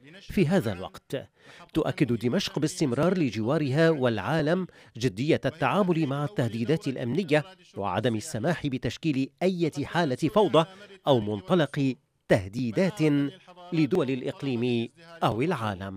في هذا الوقت تؤكد دمشق باستمرار لجوارها والعالم جدية التعامل مع التهديدات الأمنية وعدم السماح بتشكيل أي حالة فوضى أو منطلق تهديدات لدول الإقليم أو العالم.